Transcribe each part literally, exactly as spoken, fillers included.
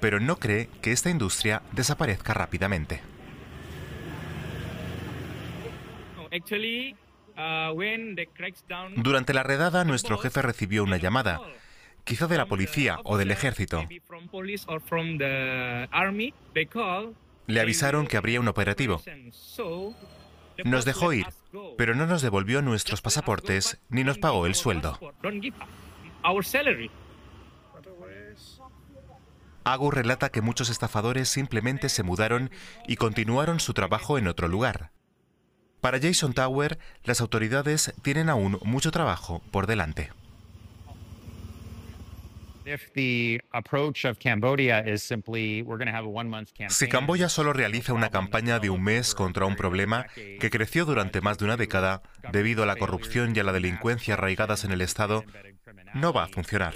pero no cree que esta industria desaparezca rápidamente. Durante la redada, nuestro jefe recibió una llamada, quizá de la policía o del ejército. Le avisaron que habría un operativo. Nos dejó ir, pero no nos devolvió nuestros pasaportes ni nos pagó el sueldo. Agu relata que muchos estafadores simplemente se mudaron y continuaron su trabajo en otro lugar. Para Jason Tower, las autoridades tienen aún mucho trabajo por delante. Si Camboya solo realiza una campaña de un mes contra un problema que creció durante más de una década debido a la corrupción y a la delincuencia arraigadas en el Estado, no va a funcionar.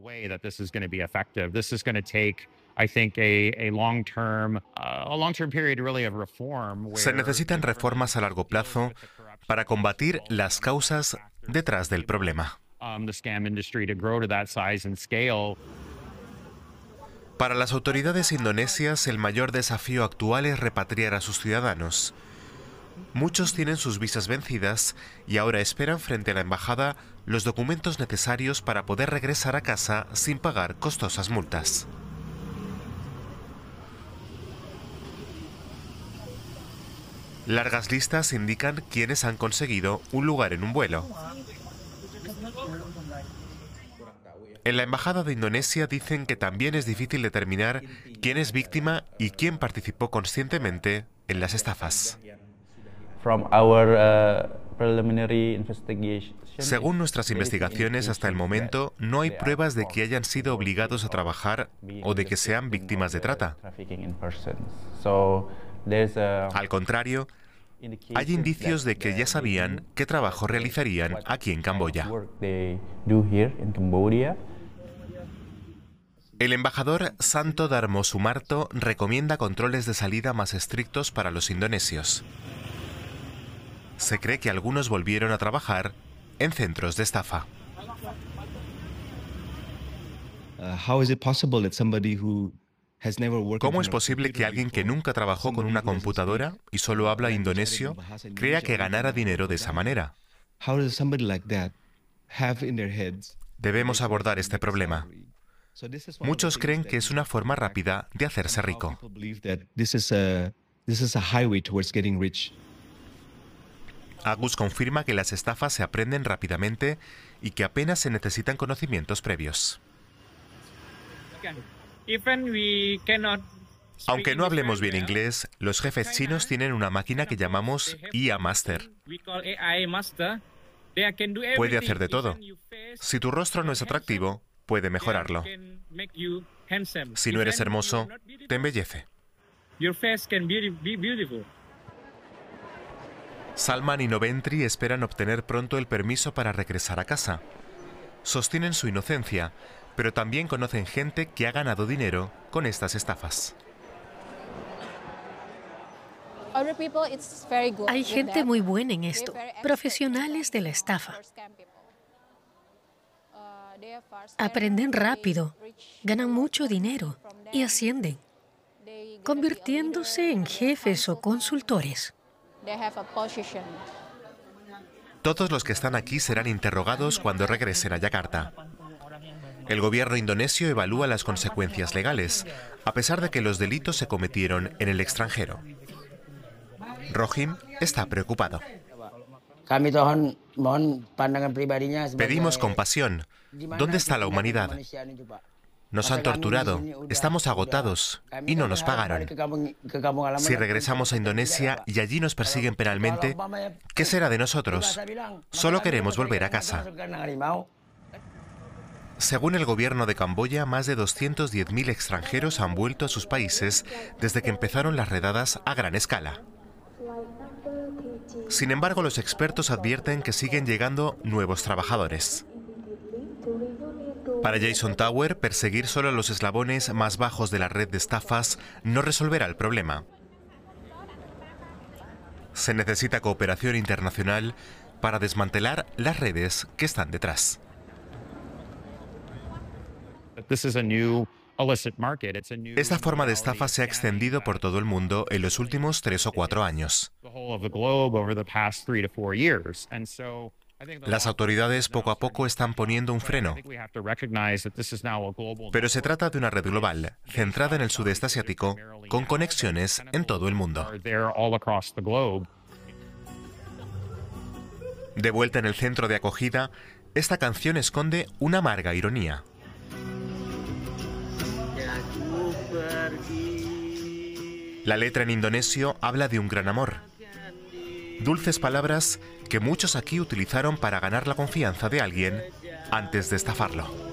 Se necesitan reformas a largo plazo para combatir las causas detrás del problema. Para las autoridades indonesias, el mayor desafío actual es repatriar a sus ciudadanos. Muchos tienen sus visas vencidas y ahora esperan frente a la embajada los documentos necesarios para poder regresar a casa sin pagar costosas multas. Largas listas indican quiénes han conseguido un lugar en un vuelo. En la embajada de Indonesia dicen que también es difícil determinar quién es víctima y quién participó conscientemente en las estafas. Según nuestras investigaciones, hasta el momento no hay pruebas de que hayan sido obligados a trabajar o de que sean víctimas de trata. Al contrario, hay indicios de que ya sabían qué trabajo realizarían aquí en Camboya. El embajador Santo Darmo Sumarto recomienda controles de salida más estrictos para los indonesios. Se cree que algunos volvieron a trabajar en centros de estafa. ¿Cómo es posible que alguien que nunca trabajó con una computadora y solo habla indonesio crea que ganara dinero de esa manera? Debemos abordar este problema. Muchos creen que es una forma rápida de hacerse rico. Agus confirma que las estafas se aprenden rápidamente y que apenas se necesitan conocimientos previos. Aunque no hablemos bien inglés, los jefes chinos tienen una máquina que llamamos I A Master. Puede hacer de todo. Si tu rostro no es atractivo, puede mejorarlo. Si no eres hermoso, te embellece. Salman y Noventri esperan obtener pronto el permiso para regresar a casa. Sostienen su inocencia, pero también conocen gente que ha ganado dinero con estas estafas. Hay gente muy buena en esto, profesionales de la estafa. Aprenden rápido, ganan mucho dinero y ascienden, convirtiéndose en jefes o consultores. Todos los que están aquí serán interrogados cuando regresen a Yakarta. El gobierno indonesio evalúa las consecuencias legales, a pesar de que los delitos se cometieron en el extranjero. Rohim está preocupado. Pedimos compasión. ¿Dónde está la humanidad? Nos han torturado, estamos agotados y no nos pagaron. Si regresamos a Indonesia y allí nos persiguen penalmente, ¿qué será de nosotros? Solo queremos volver a casa. Según el gobierno de Camboya, más de doscientos diez mil extranjeros han vuelto a sus países desde que empezaron las redadas a gran escala. Sin embargo, los expertos advierten que siguen llegando nuevos trabajadores. Para Jason Tower, perseguir solo a los eslabones más bajos de la red de estafas no resolverá el problema. Se necesita cooperación internacional para desmantelar las redes que están detrás. Esta forma de estafa se ha extendido por todo el mundo en los últimos tres o cuatro años. Las autoridades poco a poco están poniendo un freno. Pero se trata de una red global, centrada en el sudeste asiático, con conexiones en todo el mundo. De vuelta en el centro de acogida, esta canción esconde una amarga ironía. La letra en indonesio habla de un gran amor. Dulces palabras que muchos aquí utilizaron para ganar la confianza de alguien antes de estafarlo.